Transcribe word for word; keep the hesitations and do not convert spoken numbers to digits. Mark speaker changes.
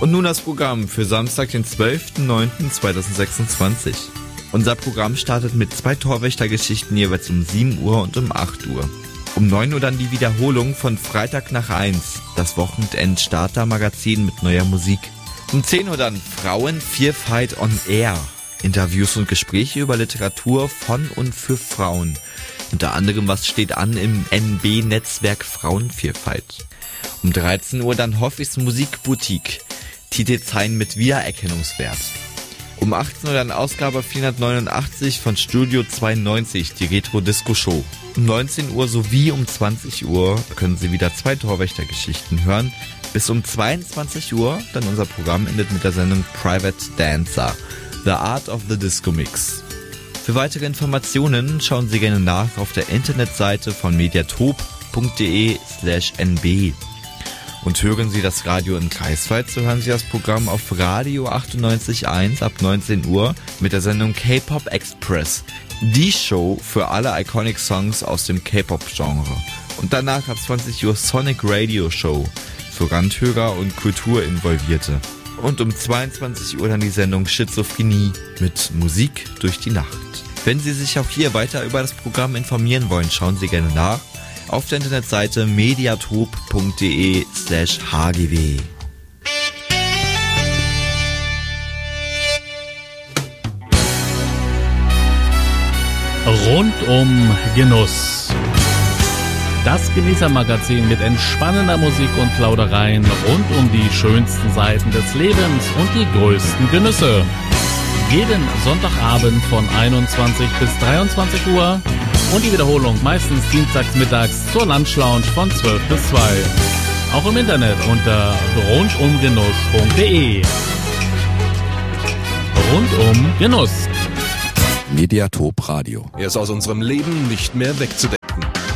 Speaker 1: Und nun das Programm für Samstag, den zwölften neunten zweitausendsechsundzwanzig. Unser Programm startet mit zwei Torwächtergeschichten jeweils um sieben Uhr und um acht Uhr. Um neun Uhr dann die Wiederholung von Freitag nach eins, das Wochenend-Starter-Magazin mit neuer Musik. Um zehn Uhr dann Frauen-Vielfalt on Air. Interviews und Gespräche über Literatur von und für Frauen. Unter anderem, was steht an im N B-Netzwerk Frauenvielfalt. Um dreizehn Uhr dann Hoffis Musikboutique. Titelzeilen mit Wiedererkennungswert. Um achtzehn Uhr dann Ausgabe vierhundertneunundachtzig von Studio zweiundneunzig, die Retro-Disco-Show. Um neunzehn Uhr sowie um zwanzig Uhr können Sie wieder zwei Torwächtergeschichten hören. Bis um zweiundzwanzig Uhr dann unser Programm endet mit der Sendung Private Dancer, The Art of the Disco Mix. Für weitere Informationen schauen Sie gerne nach auf der Internetseite von mediatop.de slash nb. Und hören Sie das Radio in Greifswald, so hören Sie das Programm auf Radio achtundneunzig Komma eins ab neunzehn Uhr mit der Sendung K-Pop Express. Die Show für alle Iconic Songs aus dem K-Pop-Genre. Und danach ab zwanzig Uhr Sonic Radio Show für Randhörer und Kulturinvolvierte. Und um zweiundzwanzig Uhr dann die Sendung Schizophrenie mit Musik durch die Nacht. Wenn Sie sich auch hier weiter über das Programm informieren wollen, schauen Sie gerne nach auf der Internetseite mediatop.de slash hgw.
Speaker 2: Rundum Genuss. Das Genießermagazin mit entspannender Musik und Plaudereien rund um die schönsten Seiten des Lebens und die größten Genüsse. Jeden Sonntagabend von einundzwanzig bis dreiundzwanzig Uhr und die Wiederholung meistens dienstags mittags zur Lunchlounge von zwölf bis zwei. Auch im Internet unter rundumgenuss punkt de. Rundum Genuss.
Speaker 3: Mediatop Radio.
Speaker 4: Er ist aus unserem Leben nicht mehr wegzudenken.